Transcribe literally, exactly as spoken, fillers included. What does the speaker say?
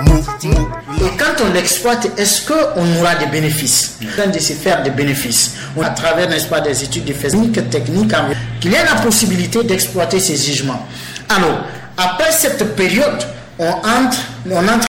Et quand on l'exploite, est-ce qu'on aura des bénéfices? En train de se faire des bénéfices. À travers, n'est-ce pas, des études de physique, technique, qu'il y ait la possibilité d'exploiter ces gisements. Alors, après cette période, on entre, on entre